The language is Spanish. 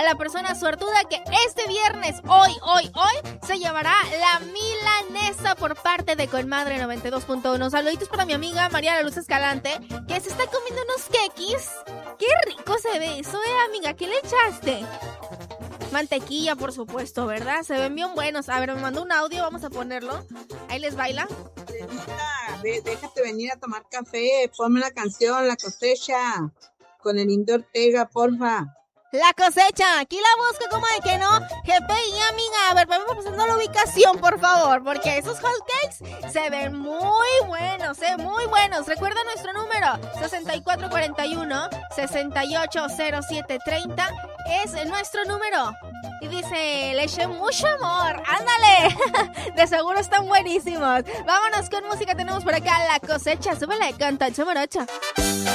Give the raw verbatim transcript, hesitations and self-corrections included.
a la persona suertuda que este viernes, hoy, hoy, hoy, se llevará la milanesa por parte de Comadre noventa y dos punto uno. Saluditos para mi amiga María La Luz Escalante, que se está comiendo unos quequis. ¡Qué rico se ve eso, eh, amiga! ¿Qué le echaste? Mantequilla, por supuesto, ¿verdad? Se ven bien buenos. A ver, me mandó un audio, vamos a ponerlo. Ahí les baila. Déjate venir a tomar café, ponme la canción, La Cosecha, con el Indio Ortega, porfa. La Cosecha, aquí la busco, como de que no. G P I, amiga, a ver, vamos pasando la ubicación, por favor, porque esos hotcakes se ven muy buenos, eh, muy buenos. Recuerda nuestro número, sesenta y cuatro cuarenta y uno, sesenta y ocho cero siete treinta, es nuestro número. Y dice, le eché mucho amor, ándale, de seguro están buenísimos. Vámonos con música, tenemos por acá La Cosecha, súbele, canta el Chamorocho.